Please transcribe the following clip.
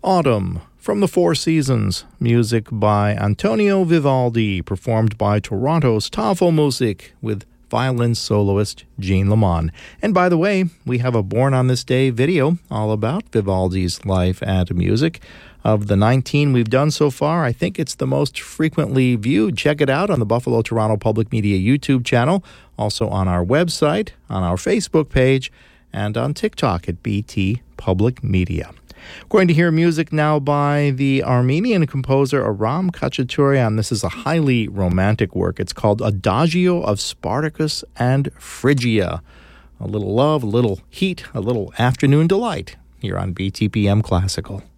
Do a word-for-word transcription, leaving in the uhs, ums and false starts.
Autumn from the Four Seasons, music by Antonio Vivaldi, performed by Toronto's Tafelmusik with violin soloist Jean Lamont. And by the way, we have a Born on This Day video all about Vivaldi's life and music. Of the nineteen we've done so far, I think it's the most frequently viewed. Check it out on the Buffalo Toronto Public Media YouTube channel, also on our website, on our Facebook page, and on TikTok at B T Public Media. We're going to hear music now by the Armenian composer Aram Khachaturian. This is a highly romantic work. It's called Adagio of Spartacus and Phrygia. A little love, a little heat, a little afternoon delight here on B T P M Classical.